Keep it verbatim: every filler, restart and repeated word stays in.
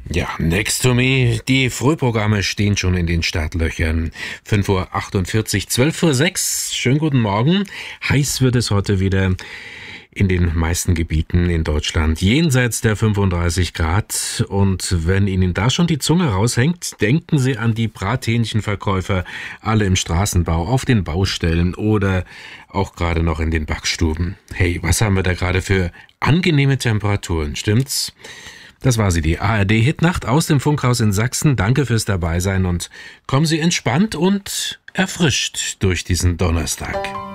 Ja, next to me. Die Frühprogramme stehen schon in den Startlöchern. fünf Uhr achtundvierzig, zwölf Uhr sechs. Schönen guten Morgen. Heiß wird es heute wieder in den meisten Gebieten in Deutschland. Jenseits der fünfunddreißig Grad. Und wenn Ihnen da schon die Zunge raushängt, denken Sie an die Brathähnchenverkäufer, alle im Straßenbau, auf den Baustellen oder auch gerade noch in den Backstuben. Hey, was haben wir da gerade für angenehme Temperaturen, stimmt's? Das war sie, die A R D-Hitnacht aus dem Funkhaus in Sachsen. Danke fürs Dabeisein und kommen Sie entspannt und erfrischt durch diesen Donnerstag.